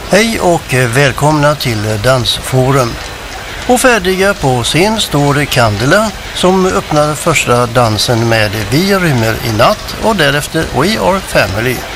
Hej och välkomna till Dansforum. Och färdiga på scen står Candela som öppnar första dansen med Vi rymmer i natt och därefter We Are Family.